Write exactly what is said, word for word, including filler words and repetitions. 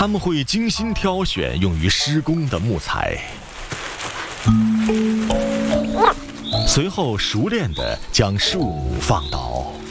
他们会精心挑选用于施工的木材，随后熟练地将树木放倒。